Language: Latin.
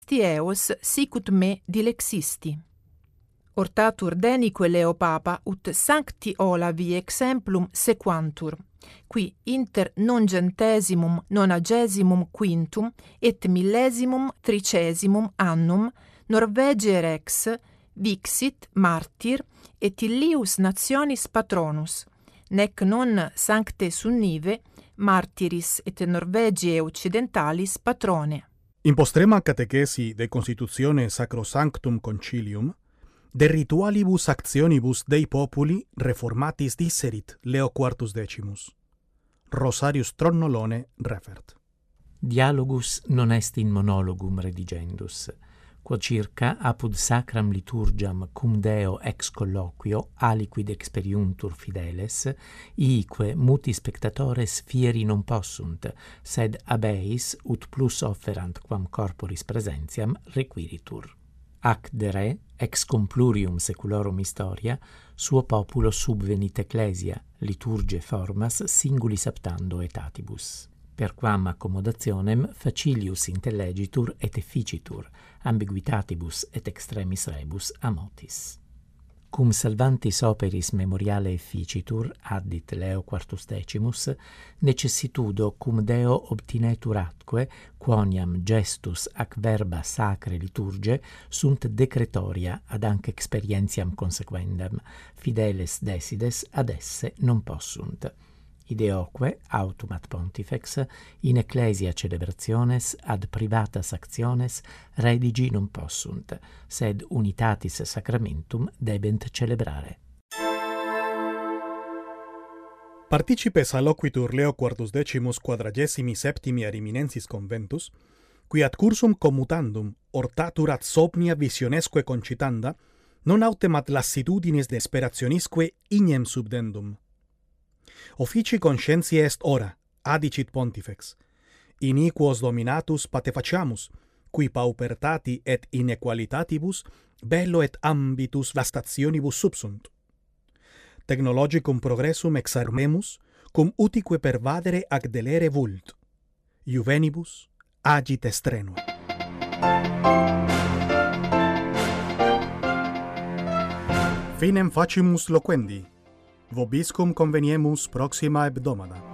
existi eos sicut me dilexisti. Hortatur denique leo papa ut sancti Olavi exemplum sequantur, qui inter noncentesimum nonagesimum quintum et millesimum tricesimum annum Norvegiae rex vixit martyr et illius nationis patronus, nec non sancte sunnive martyris et Norvegiae occidentalis patrone. In postrema catechesi de Constitutione Sacrosanctum Concilium, de ritualibus actionibus Dei populi reformatis disserit Leo XIV. Rosarius Tronnolone refert. Dialogus non est in monologum redigendus, quod circa apud sacram liturgiam cum Deo ex colloquio aliquid experiuntur fideles, iique muti spectatores fieri non possunt, sed abeis ut plus offerant quam corporis presentiam requiritur. Ac de re, ex complurium seculorum historia, suo populo subvenit ecclesia, liturge formas singulis aptando etatibus. Per quam accommodationem facilius intellegitur et efficitur, ambiguitatibus et extremis rebus amotis. Cum salvantis operis memoriale efficitur, addit Leo XIV, necessitudo cum Deo obtinetur atque, quoniam gestus ac verba sacre liturge sunt decretoria ad anc experientiam consequendam, fideles desides ad esse non possunt. Ideoque, autumat pontifex, in ecclesia celebrationes ad privatas actiones redigi non possunt, sed unitatis sacramentum debent celebrare. Participes alloquitur Leo XIV quadragesimi septimi ariminensis conventus, qui ad cursum commutandum ortatur ad somnia visionesque concitanda, non autem ad lassitudinis desperationisque ignem subdendum. Officii conscientiae est ora, adicit pontifex, iniquos dominatus patefaciamus, qui paupertati et inequalitatibus bello et ambitus vastationibus subsunt. Technologicum progressum exarmemus, cum utique pervadere ac delere vult. Juvenibus agit estrenua. Finem facimus loquendi. Vobiscum conveniemus proxima hebdomada.